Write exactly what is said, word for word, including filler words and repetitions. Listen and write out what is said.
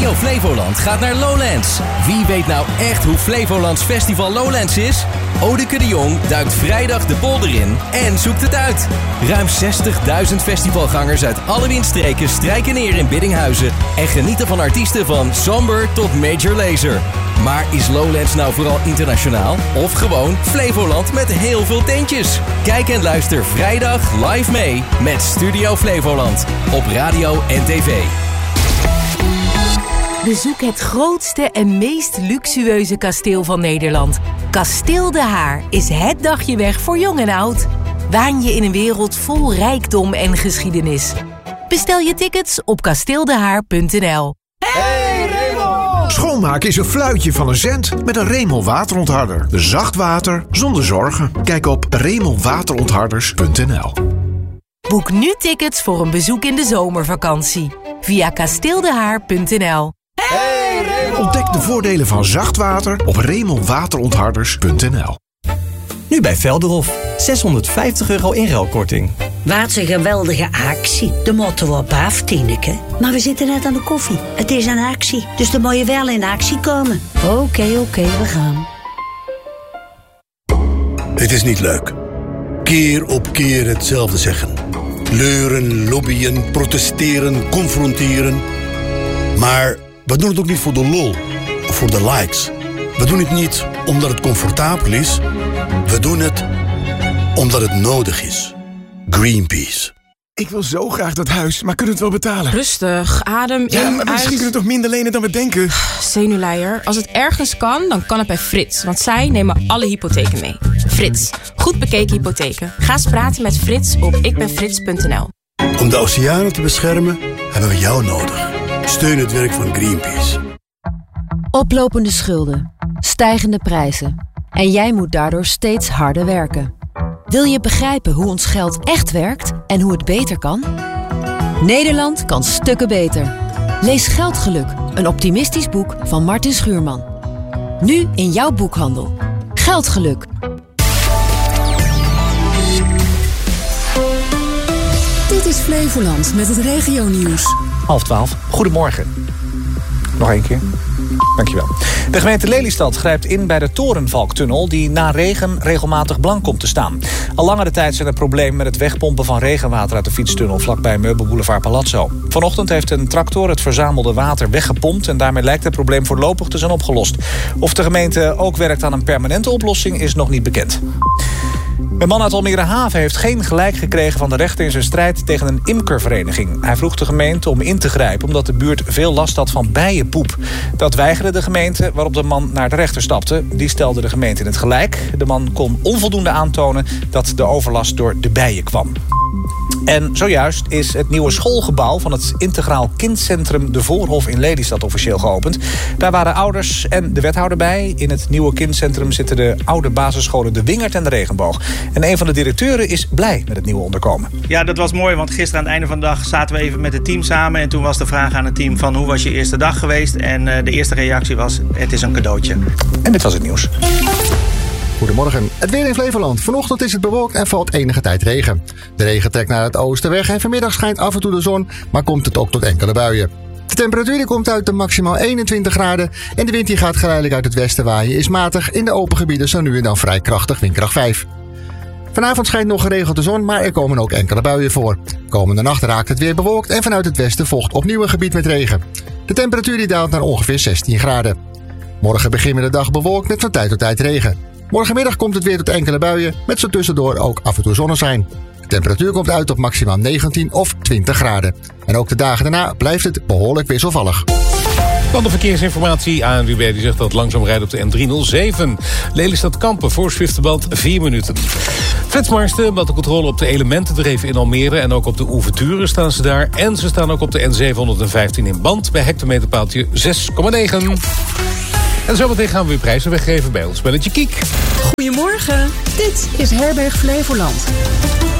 Studio Flevoland gaat naar Lowlands. Wie weet nou echt hoe Flevolands Festival Lowlands is? Odeke de Jong duikt vrijdag de polder in en zoekt het uit. Ruim zestigduizend festivalgangers uit alle windstreken strijken neer in Biddinghuizen en genieten van artiesten van Somber tot Major Lazer. Maar is Lowlands nou vooral internationaal of gewoon Flevoland met heel veel tentjes? Kijk en luister vrijdag live mee met Studio Flevoland op radio en tv. Bezoek het grootste en meest luxueuze kasteel van Nederland. Kasteel De Haar is het dagje weg voor jong en oud. Waan je in een wereld vol rijkdom en geschiedenis. Bestel je tickets op kasteeldehaar punt n l. Hey Remel! Schoonmaken is een fluitje van een cent met een Remel waterontharder. Zacht water zonder zorgen. Kijk op remel waterontharders punt n l. Boek nu tickets voor een bezoek in de zomervakantie. Via kasteeldehaar punt n l. Hey Remel! Ontdek de voordelen van zacht water op remel waterontharders punt n l. Nu bij Velderhof. zeshonderdvijftig euro inruilkorting. Wat een geweldige actie. De moeten we op af, Tineke. Maar we zitten net aan de koffie. Het is een actie, dus dan moet je wel in actie komen. Oké, okay, oké, okay, we gaan. Het is niet leuk. Keer op keer hetzelfde zeggen. Leuren, lobbyen, protesteren, confronteren. Maar we doen het ook niet voor de lol of voor de likes. We doen het niet omdat het comfortabel is. We doen het omdat het nodig is. Greenpeace. Ik wil zo graag dat huis, maar kunnen we het wel betalen? Rustig, adem ja, in, maar misschien uit. kunnen we toch minder lenen dan we denken? Zenuwleier. Als het ergens kan, dan kan het bij Frits. Want zij nemen alle hypotheken mee. Frits. Goed bekeken hypotheken. Ga eens praten met Frits op ikbenfrits punt n l. Om de oceanen te beschermen, hebben we jou nodig. Steun het werk van Greenpeace. Oplopende schulden. Stijgende prijzen. En jij moet daardoor steeds harder werken. Wil je begrijpen hoe ons geld echt werkt en hoe het beter kan? Nederland kan stukken beter. Lees Geldgeluk, een optimistisch boek van Martin Schuurman. Nu in jouw boekhandel. Geldgeluk. Dit is Flevoland met het regionieuws. Half twaalf. Goedemorgen. Nog één keer. Dankjewel. De gemeente Lelystad grijpt in bij de Torenvalktunnel die na regen regelmatig blank komt te staan. Al langere tijd zijn er problemen met het wegpompen van regenwater uit de fietstunnel vlakbij Meubelboulevard Palazzo. Vanochtend heeft een tractor het verzamelde water weggepompt en daarmee lijkt het probleem voorlopig te zijn opgelost. Of de gemeente ook werkt aan een permanente oplossing is nog niet bekend. Een man uit Almere Haven heeft geen gelijk gekregen van de rechter in zijn strijd tegen een imkervereniging. Hij vroeg de gemeente om in te grijpen omdat de buurt veel last had van bijenpoep. Dat weigerde de gemeente, waarop de man naar de rechter stapte. Die stelde de gemeente in het gelijk. De man kon onvoldoende aantonen dat de overlast door de bijen kwam. En zojuist is het nieuwe schoolgebouw van het Integraal Kindcentrum De Voorhof in Lelystad officieel geopend. Daar waren ouders en de wethouder bij. In het nieuwe kindcentrum zitten de oude basisscholen De Wingert en de Regenboog. En een van de directeuren is blij met het nieuwe onderkomen. Ja, dat was mooi, want gisteren aan het einde van de dag zaten we even met het team samen. En toen was de vraag aan het team van hoe was je eerste dag geweest? En uh, de eerste reactie was, het is een cadeautje. En dit was het nieuws. Goedemorgen. Het weer in Flevoland. Vanochtend is het bewolkt en valt enige tijd regen. De regen trekt naar het oosten weg en vanmiddag schijnt af en toe de zon, maar komt het ook tot enkele buien. De temperatuur die komt uit de maximaal eenentwintig graden en de wind die gaat geleidelijk uit het westen waaien is matig. In de open gebieden zo nu en dan vrij krachtig, windkracht vijf. Vanavond schijnt nog geregeld de zon, maar er komen ook enkele buien voor. Komende nacht raakt het weer bewolkt en vanuit het westen volgt opnieuw een gebied met regen. De temperatuur die daalt naar ongeveer zestien graden. Morgen beginnen we de dag bewolkt met van tijd tot tijd regen. Morgenmiddag komt het weer tot enkele buien, met zo tussendoor ook af en toe zonneschijn. De temperatuur komt uit op maximaal negentien of twintig graden. En ook de dagen daarna blijft het behoorlijk wisselvallig. Dan de verkeersinformatie. A N W B die zegt dat het langzaam rijdt op de N driehonderdzeven. Lelystad-Kampen voor Zwifterband vier minuten. Flitsmarsten, wat de controle op de Elementendreef in Almere en ook op de Ouverture staan ze daar. En ze staan ook op de N zevenhonderdvijftien in Band bij hectometerpaaltje zes komma negen. En zometeen gaan we weer prijzen weggeven bij ons spelletje Kiek. Goedemorgen, dit is Herberg Flevoland.